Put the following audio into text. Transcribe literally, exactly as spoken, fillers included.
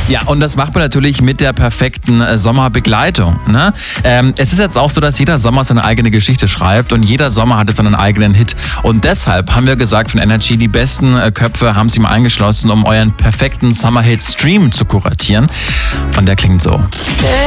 Ja, und das macht man natürlich mit der perfekten äh, Sommerbegleitung. Ne? Ähm, es ist jetzt auch so, dass jeder Sommer seine eigene Geschichte schreibt und jeder Sommer hat jetzt einen eigenen Hit. Und deshalb haben wir gesagt von Energy, die besten äh, Köpfe haben sie mal eingeschlossen, um euren perfekten Summer-Hit-Stream zu kuratieren. Und der klingt so.